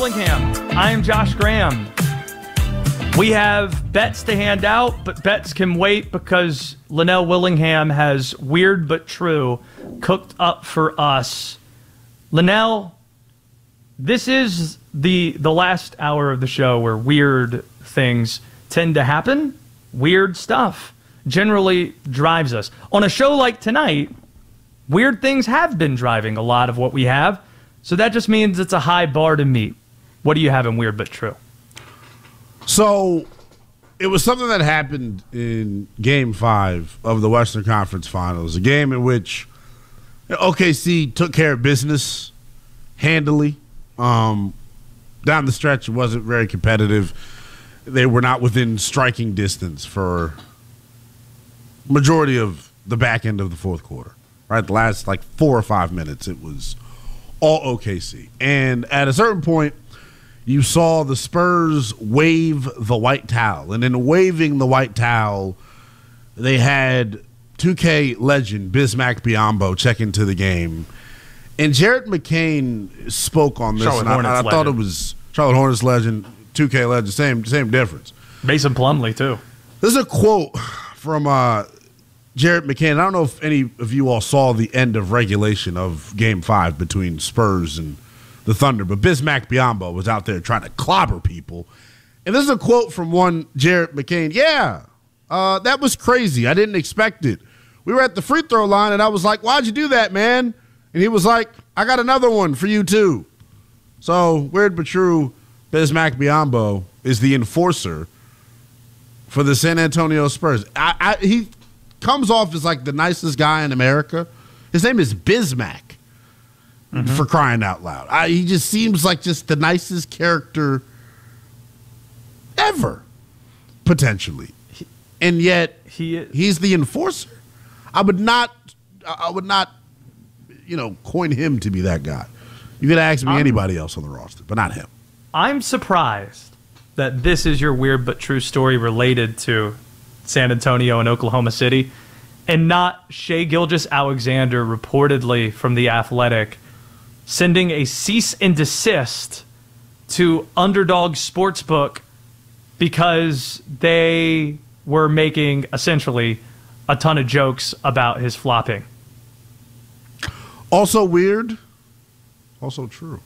Willingham. I am Josh Graham. We have bets to hand out, but bets can wait because Linnell Willingham has Weird But True cooked up for us. Linnell, this is the last hour of the show where weird things tend to happen. Weird stuff generally drives us. On a show like tonight, weird things have been driving a lot of what we have. So that just means it's a high bar to meet. What do you have in Weird But True? So it was something that happened in Game 5 of the Western Conference Finals, a game in which OKC took care of business handily. Down the stretch, it wasn't very competitive. They were not within striking distance for majority of the back end of the fourth quarter. Right, the last 4 or 5 minutes, it was all OKC. And at a certain point, you saw the Spurs wave the white towel. And in waving the white towel, they had 2K legend Bismack Biyombo check into the game. And Jared McCain spoke on this. Charlotte Hornets I thought it was Charlotte Hornets legend, 2K legend, same difference. Mason Plumlee, too. This is a quote from Jared McCain. I don't know if any of you all saw the end of regulation of Game 5 between Spurs and the Thunder, but Bismack Biyombo was out there trying to clobber people. And this is a quote from one Jared McCain. Yeah, that was crazy. I didn't expect it. We were at the free throw line, and I was like, why'd you do that, man? And he was like, I got another one for you, too. So, weird but true, Bismack Biyombo is the enforcer for the San Antonio Spurs. He comes off as the nicest guy in America. His name is Bismack, for crying out loud. He just seems like just the nicest character ever, potentially. And yet, he's the enforcer. I would not, coin him to be that guy. You could ask me anybody else on the roster, but not him. I'm surprised that this is your Weird But True story related to San Antonio and Oklahoma City, and not Shai Gilgeous-Alexander reportedly from The Athletic sending a cease and desist to Underdog Sportsbook because they were making essentially a ton of jokes about his flopping. Also weird, also true.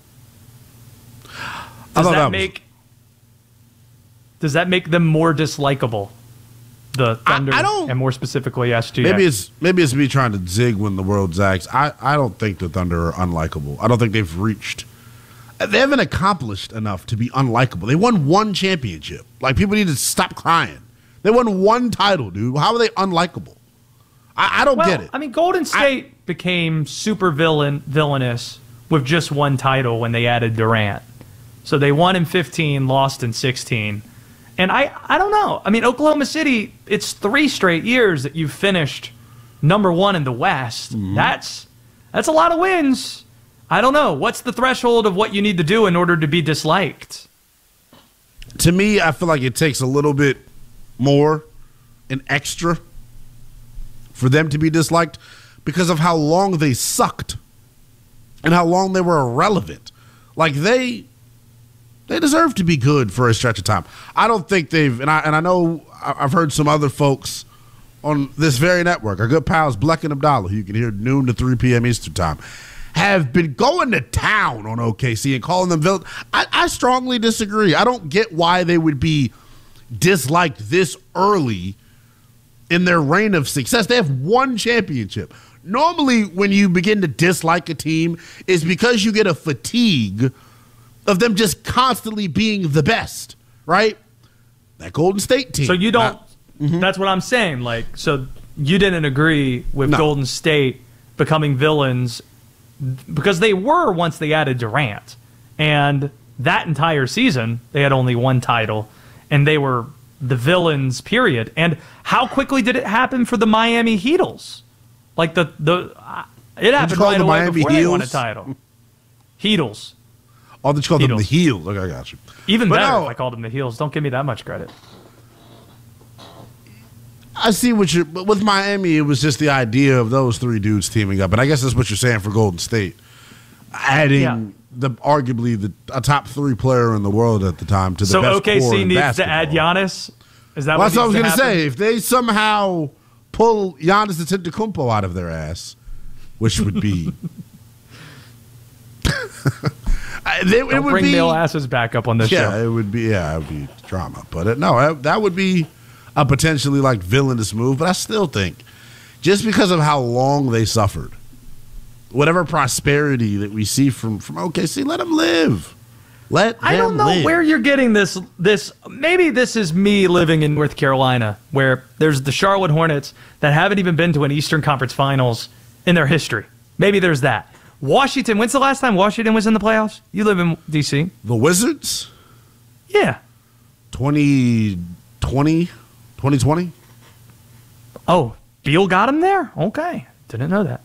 Does that make them more dislikable? The Thunder, and more specifically SGA. Maybe it's me trying to zig when the world zags. I don't think the Thunder are unlikable. I don't think they haven't accomplished enough to be unlikable. They won one championship. People need to stop crying. They won one title, dude. How are they unlikable? I don't get it. I mean, Golden State became super villainous with just one title when they added Durant. So they won in 15, lost in 16. And I don't know. I mean, Oklahoma City, it's 3 straight years that you've finished #1 in the West. Mm-hmm. That's a lot of wins. I don't know. What's the threshold of what you need to do in order to be disliked? To me, I feel like it takes a little bit more, an extra, for them to be disliked because of how long they sucked and how long they were irrelevant. They deserve to be good for a stretch of time. I don't think they've, and I know I've heard some other folks on this very network, our good pals Bleck and Abdallah, who you can hear noon to 3 p.m. Eastern time, have been going to town on OKC and calling them villains. I strongly disagree. I don't get why they would be disliked this early in their reign of success. They have one championship. Normally, when you begin to dislike a team, is because you get a fatigue of them just constantly being the best, right? That Golden State team. So you don't, that's what I'm saying. So you didn't agree with Golden State becoming villains because they were once they added Durant. And that entire season, they had only one title, and they were the villains, period. And how quickly did it happen for the Miami Heatles? It happened right away before they won a title. Heatles. Oh, they called them the Heels. Okay, I got you. Even better if I called them the Heels. Don't give me that much credit. I see what you're. But with Miami, it was just the idea of those 3 dudes teaming up. And I guess that's what you're saying for Golden State. Adding arguably a top 3 player in the world at the time to the best core OKC in needs basketball. to add Giannis. Is that That's what I was going to say. If they somehow pull Giannis Antetokounmpo out of their ass, which would be Don't bring Neil Asses back up on this show. Yeah, it would be drama. But that would be a potentially like villainous move. But I still think just because of how long they suffered, whatever prosperity that we see from OKC, let them live. I don't know where you're getting this. Maybe this is me living in North Carolina, where there's the Charlotte Hornets that haven't even been to an Eastern Conference Finals in their history. Maybe there's that. Washington. When's the last time Washington was in the playoffs? You live in D.C. The Wizards? Yeah. 2020? Oh, Beal got him there? Okay. Didn't know that.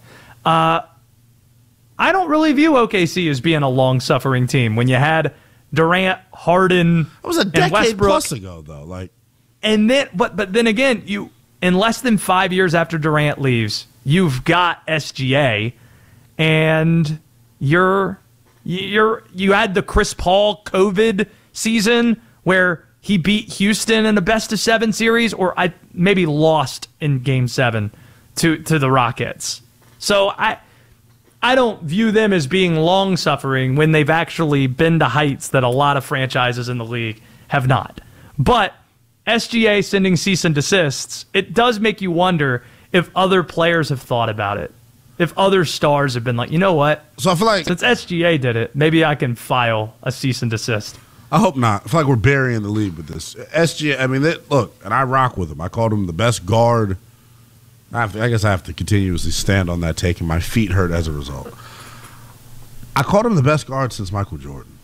I don't really view OKC as being a long-suffering team. When you had Durant, Harden, it was a decade plus ago, though. And then, but then again, you in less than 5 years after Durant leaves, you've got SGA, and you had the Chris Paul COVID season where he beat Houston in a best-of-7 series, or maybe lost in Game 7 to the Rockets. So I don't view them as being long-suffering when they've actually been to heights that a lot of franchises in the league have not. But SGA sending cease and desists, it does make you wonder if other players have thought about it. If other stars have been like, you know what? So I feel like since SGA did it, maybe I can file a cease and desist. I hope not. I feel like we're burying the lead with this. SGA, I mean, look, and I rock with him. I called him the best guard. I guess I have to continuously stand on that take, and my feet hurt as a result. I called him the best guard since Michael Jordan.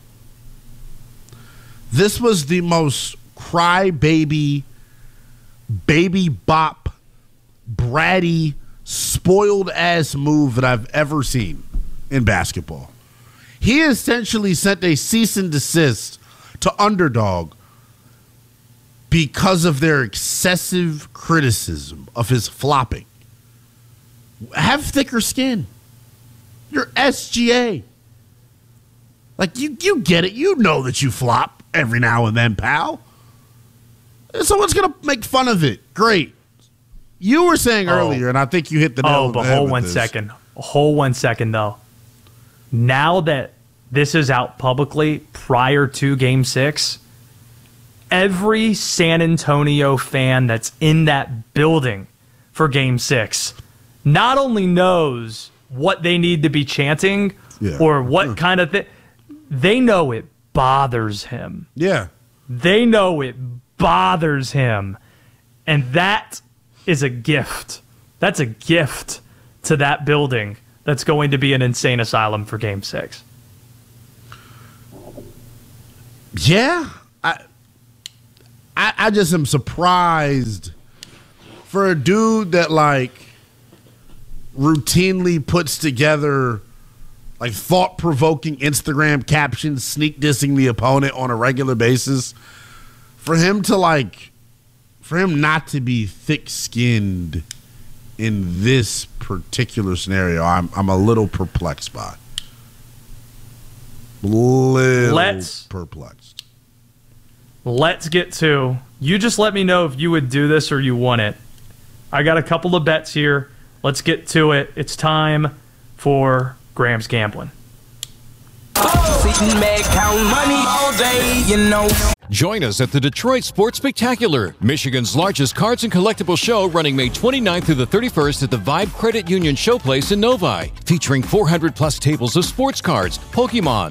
This was the most crybaby, baby bop, bratty, spoiled-ass move that I've ever seen in basketball. He essentially sent a cease and desist to Underdog because of their excessive criticism of his flopping. Have thicker skin. You're SGA. Like, you get it. You know that you flop every now and then, pal. And someone's going to make fun of it. Great. You were saying earlier, and I think you hit the nail on the head. Hold 1 second. Hold 1 second, though. Now that this is out publicly prior to Game 6, every San Antonio fan that's in that building for Game 6 not only knows what they need to be chanting or what kind of thing, they know it bothers him. Yeah. They know it bothers him. And that is a gift. That's a gift to that building that's going to be an insane asylum for Game 6. Yeah. I just am surprised for a dude that, like, routinely puts together, like, thought-provoking Instagram captions, sneak dissing the opponent on a regular basis. For him not to be thick-skinned in this particular scenario, I'm a little perplexed by. Perplexed. Let's get to, you just let me know if you would do this or you want it. I got a couple of bets here. Let's get to it. It's time for Graham's Gambling. Join us at the Detroit Sports Spectacular, Michigan's largest cards and collectible show, running May 29th through the 31st at the Vibe Credit Union Showplace in Novi, featuring 400-plus tables of sports cards, Pokemon,